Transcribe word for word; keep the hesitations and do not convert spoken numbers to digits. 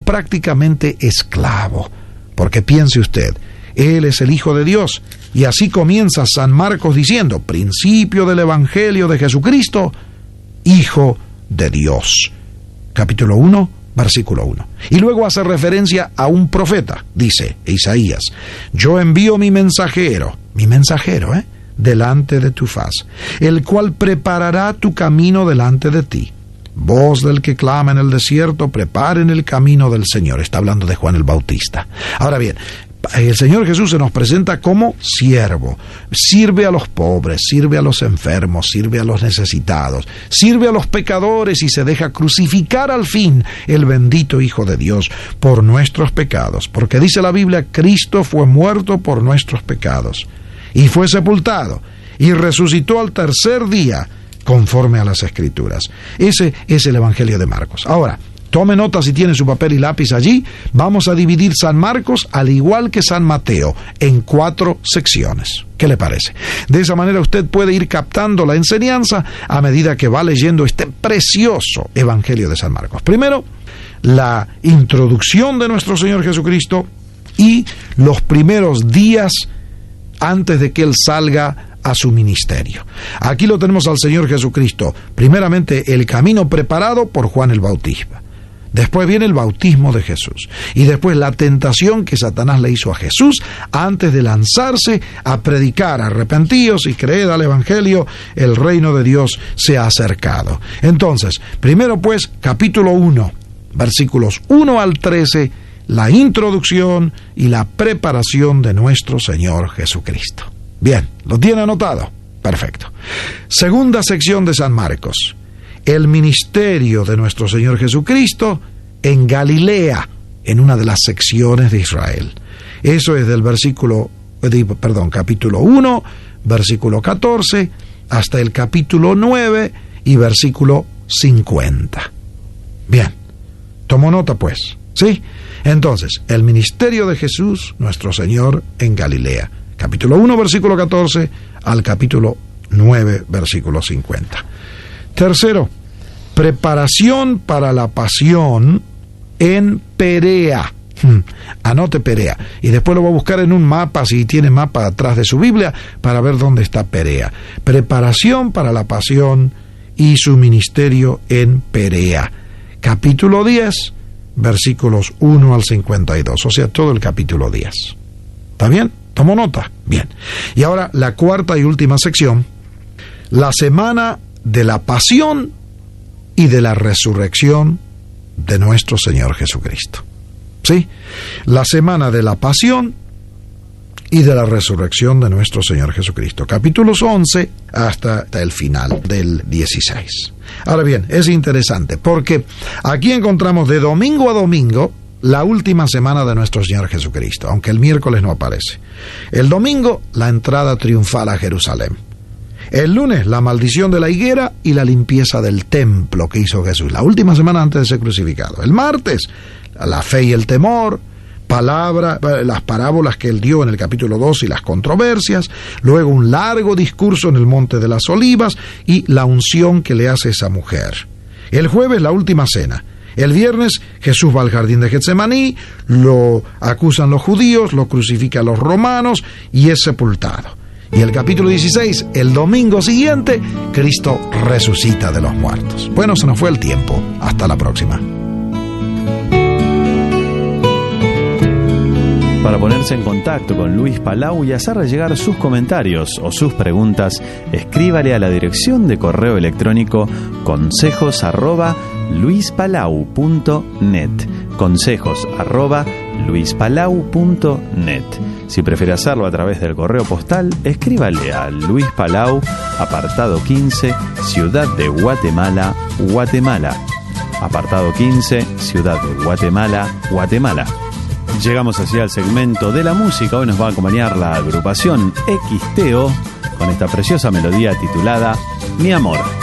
prácticamente esclavo. Porque piense usted, Él es el Hijo de Dios, y así comienza San Marcos diciendo, principio del Evangelio de Jesucristo, Hijo de Dios. Capítulo uno, versículo uno. Y luego hace referencia a un profeta, dice Isaías, yo envío mi mensajero, mi mensajero, ¿eh? delante de tu faz, el cual preparará tu camino delante de ti. Voz del que clama en el desierto, preparen el camino del Señor. Está hablando de Juan el Bautista. Ahora bien, el Señor Jesús se nos presenta como siervo. Sirve a los pobres, sirve a los enfermos, sirve a los necesitados, sirve a los pecadores y se deja crucificar al fin el bendito Hijo de Dios por nuestros pecados. Porque dice la Biblia, Cristo fue muerto por nuestros pecados y fue sepultado y resucitó al tercer día conforme a las Escrituras. Ese es el Evangelio de Marcos. Ahora, tome nota si tiene su papel y lápiz allí. Vamos a dividir San Marcos, al igual que San Mateo, en cuatro secciones. ¿Qué le parece? De esa manera usted puede ir captando la enseñanza a medida que va leyendo este precioso Evangelio de San Marcos. Primero, la introducción de nuestro Señor Jesucristo y los primeros días antes de que Él salga a su ministerio. Aquí lo tenemos al Señor Jesucristo. Primeramente, el camino preparado por Juan el Bautista. Después viene el bautismo de Jesús. Y después la tentación que Satanás le hizo a Jesús antes de lanzarse a predicar: arrepentíos y creed al Evangelio, el reino de Dios se ha acercado. Entonces, primero pues, capítulo uno, versículos uno al trece, la introducción y la preparación de nuestro Señor Jesucristo. Bien, ¿lo tiene anotado? Perfecto. Segunda sección de San Marcos, el ministerio de nuestro Señor Jesucristo en Galilea, en una de las secciones de Israel. Eso es del versículo, perdón, capítulo uno, versículo catorce, hasta el capítulo nueve y versículo cincuenta. Bien, tomo nota pues, ¿sí? Entonces, el ministerio de Jesús, nuestro Señor, en Galilea. Capítulo uno, versículo catorce, al capítulo nueve, versículo cincuenta. Tercero, preparación para la pasión en Perea. Hmm. Anote Perea. Y después lo voy a buscar en un mapa, si tiene mapa atrás de su Biblia, para ver dónde está Perea. Preparación para la pasión y su ministerio en Perea. Capítulo diez, versículos uno al cincuenta y dos. O sea, todo el capítulo diez. ¿Está bien? ¿Tomo nota? Bien. Y ahora la cuarta y última sección, la semana de la pasión y de la resurrección de nuestro Señor Jesucristo. ¿Sí? La semana de la pasión y de la resurrección de nuestro Señor Jesucristo. Capítulos once hasta el final del dieciséis. Ahora bien, es interesante porque aquí encontramos de domingo a domingo la última semana de nuestro Señor Jesucristo, aunque el miércoles no aparece. El domingo, la entrada triunfal a Jerusalén. El lunes, la maldición de la higuera y la limpieza del templo que hizo Jesús, la última semana antes de ser crucificado. El martes, la fe y el temor, palabra, las parábolas que él dio en el capítulo dos y las controversias, luego un largo discurso en el Monte de las Olivas y la unción que le hace esa mujer. El jueves, la última cena. El viernes, Jesús va al jardín de Getsemaní, lo acusan los judíos, lo crucifican los romanos y es sepultado. Y el capítulo dieciséis, el domingo siguiente, Cristo resucita de los muertos. Bueno, se nos fue el tiempo. Hasta la próxima. Para ponerse en contacto con Luis Palau y hacerle llegar sus comentarios o sus preguntas, escríbale a la dirección de correo electrónico consejos arroba luispalau punto net. Consejos arroba luispalau punto net. Si prefiere hacerlo a través del correo postal, escríbale a Luis Palau, apartado quince, Ciudad de Guatemala, Guatemala. Apartado quince, Ciudad de Guatemala, Guatemala. Llegamos así al segmento de la música. Hoy nos va a acompañar la agrupación X T O con esta preciosa melodía titulada Mi Amor.